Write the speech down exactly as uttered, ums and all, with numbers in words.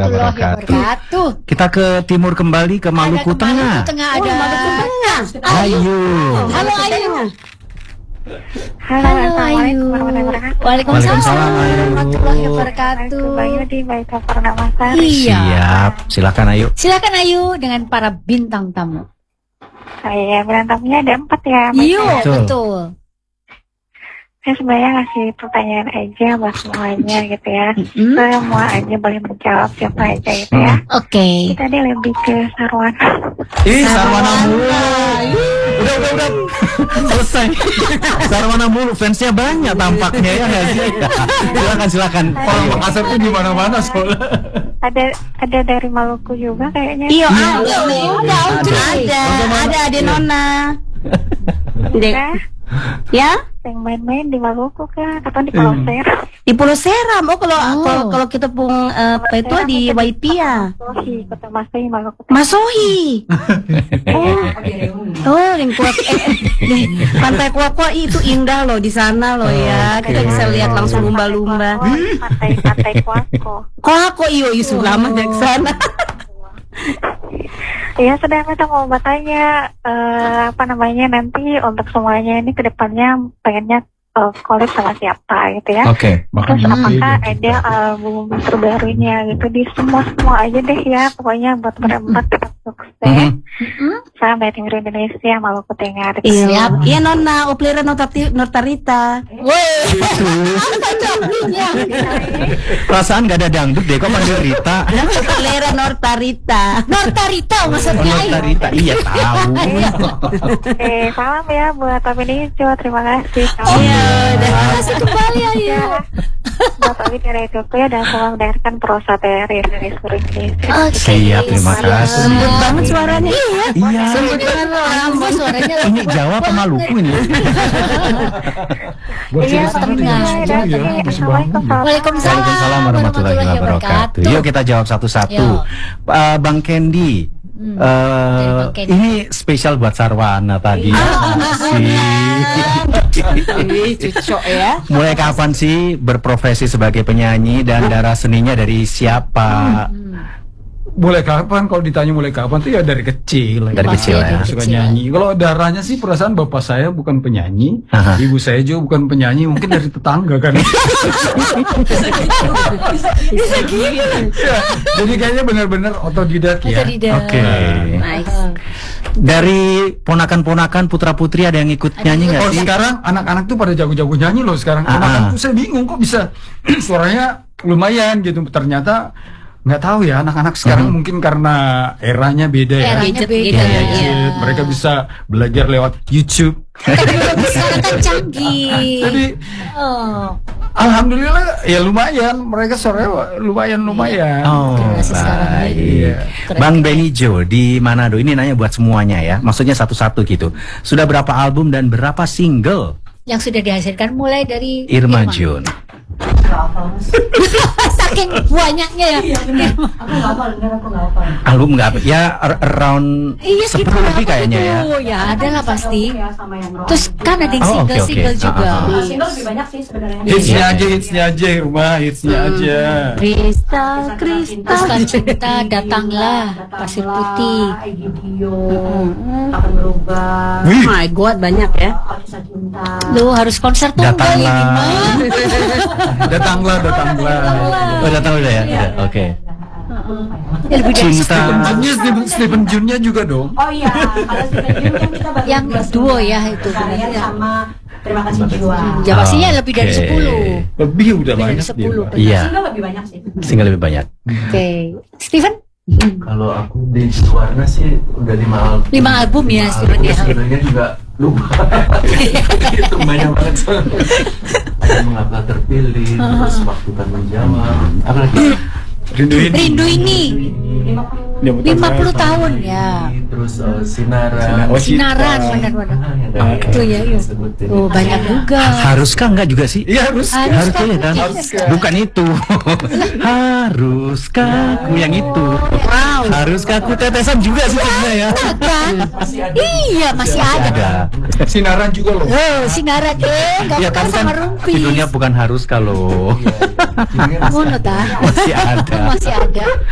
warahmatullahi wabarakatuh. Kita ke timur kembali, ke Maluku Ada ke Tengah. Maluku Tengah ada. Oh, Maluku Tengah. Ayu. Halo Ayu. Halo, Halo Assalamualaikum Ayu. warahmatullahi wabarakatuh. Waalaikumsalam Waalaikumsalam, Ayu. warahmatullahi wabarakatuh. Bayu di Baika Purnamasari. Iya. Siap, silakan Ayu. Silakan Ayu dengan para bintang tamu. Saya berantamnya ada empat ya. Mas. Iya, Betul. betul. Saya sebenarnya ngasih pertanyaan aja buat semuanya gitu ya. Mm-mm. Saya mau aja boleh menjawab siapa aja gitu ya. Oke. Kita tadi lebih ke Sarwana. Ih, Sarwana mulu. Udah, udah, udah. Selesai. Sarwana mulu, fansnya banyak tampaknya ya nggak sih? Silakan, silakan. Orang Makassar tuh di mana-mana soalnya. Ada ada dari Maluku juga kayaknya. Iya, Iya, ada, ada, ada, ada, ada, ada Nona. Dek, Nah, ya? yang main-main di Maluku kan atau di Pulau Seram. Di Pulau Seram. Oh, kalau Oh. kalau, kalau kita pun eh, apa itu di Waipia. Masohi, Kota Masohi, Maluku. Masohi. Oh, oh, yang kuat. Eh, eh, deh, Pantai Kuakwa itu indah loh di sana loh ya. Kita bisa lihat langsung lumba-lumba. Pantai-pantai Kuako. Kuakwa iyo Yusuf lama dari sana. Iya, sedang kita mau bertanya eh, apa namanya nanti untuk semuanya ini kedepannya pengennya uh, collab sama siapa gitu ya. Oke. Terus apakah ada album terbarunya gitu di semua semua aja deh ya, pokoknya buat berempat tetap sukses. Mhm. Sampai timur Indonesia, Maluku Tengah. Iya, iya Nona, Oplera Notati- Notarita. Perasaan gak ada dangdut deh, kok panggil Rita? Oplera Notarita. Nortarita maksudnya Oh, Ayu. Rita, iya tahu. Oke, salam ya buat Tapi Nijo, terima kasih. Oh, Iya, terima kasih kembali Ayu. Ya, buat Abi dari Ethiopia dan selamat mendengarkan prosa dari dari seluruh Indonesia. Oke. Siap, terima kasih. Lembut banget suaranya. Iya. Iya. Sembut banget loh, Rambo suaranya. Ini Jawa apa Maluku ini? Iya, Tengah. dan ini Assalamualaikum. Waalaikumsalam Waalaikumsalam warahmatullahi wabarakatuh. Yuk kita jawab satu-satu. Yuk. Uh, Bang Kendi, Hmm, uh, dari Bang Kendi. ini spesial buat Sarwana tadi. Ih, cocok ya. Mulai kapan sih berprofesi sebagai penyanyi dan darah seninya dari siapa? Mulai kapan? Kalau ditanya mulai kapan tuh ya dari kecil. Dari ya. kecil ya. Suka Kecil. nyanyi. Kalau darahnya sih perasaan bapak saya bukan penyanyi, Aha. ibu saya juga bukan penyanyi, mungkin dari tetangga kan. Bisa gitu. Ya, jadi kayaknya benar-benar otodidak ya. Otodidak. Oke. Nice. Dari ponakan-ponakan putra-putri ada yang ikut nyanyi nggak Oh, sih? sekarang anak-anak tuh pada jago-jago nyanyi loh sekarang. Ah, Anak-anak ah. tuh saya bingung kok bisa suaranya lumayan gitu. Ternyata nggak tahu ya anak-anak sekarang Mhm. mungkin karena eranya beda ya. Eranya Gadget beda. gitu, Iya, Gadget, Iya. mereka bisa belajar lewat YouTube. Sekarang kan canggih. Jadi Oh, alhamdulillah ya lumayan, mereka suaranya lumayan lumayan. Oh, Generasi sekarang ini. baik. Iya. Keren. Bang Benijo di Manado, ini nanya buat semuanya ya. Maksudnya satu-satu gitu. Sudah berapa album dan berapa single yang sudah dihasilkan mulai dari Irma Jun? Saking banyaknya ya. Album nggak apa? Ya ar- around Iya, sepuluh lebih kayaknya ya. Oh ya, ada lah pasti. Terus kan ada yang Oh, oke, oke. single-single juga. Ah, ah, Hitsnya aja, hitsnya aja, rumah hitsnya aja. Kristal, kristal. Terus kan cinta datanglah pasir putih. Wih, My God, banyak ya. Lu harus konser tunggal Datanglah. ini mah. datanglah, datanglah. Oh, datang udah ya. Udah, Oke. Ya, lebih dari Cinta. Stephen Junnya, Stephen, Stephen Junnya juga dong. Oh iya, kalau Stephen Jun kan kita baru yang dua duo single. ya itu Kalian benar. sama Terima Kasih Jiwa. Ya pastinya lebih dari Oke. sepuluh. Lebih udah Lebih dari banyak dia. sepuluh. Mbak. Iya, Single lebih banyak sih. single lebih banyak. Oke. Steven? Kalau aku di Warna sih udah lima album. Lima album ya, Lima Steven, album. ya. Sebenarnya juga lupa. Itu banyak banget. Ada Mengapa Terpilih, terus Waktu Kan Menjawab. Apa lagi? Rindu ini. Rindu ini lima puluh tahun ya. Terus uh, Sinaran. Oh, Sinaran Cinta. benar-benar. Ah, yang Oh, dari- itu ya, iya. disebutin. Oh, banyak juga. Haruskah enggak juga sih? Iya harus. Harus. Haruskah ya kan? Haruskah. Bukan itu. Haruskah aku yang itu? Wow. Haruskah aku tetesan juga sih sebenarnya ya. Kan? Iya, masih ada. Ada. Sinaran juga loh. Oh, Sinaran eh enggak Ya pernah kan kan sama Rumpis. judulnya bukan harus kalau Iya, iya. Judulnya masih Ngono ta? masih ada. Masih ada.